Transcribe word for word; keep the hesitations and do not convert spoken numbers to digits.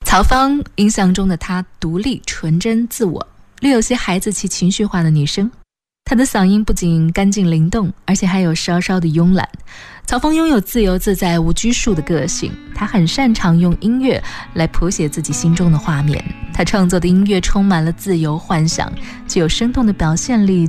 曹芳印象中的她独立、纯真、自我，略有些孩子气、情绪化的女生。她的嗓音不仅干净灵动，而且还有稍稍的慵懒。曹芳拥有自由自在、无拘束的个性，她很擅长用音乐来谱写自己心中的画面。她创作的音乐充满了自由幻想，具有生动的表现力。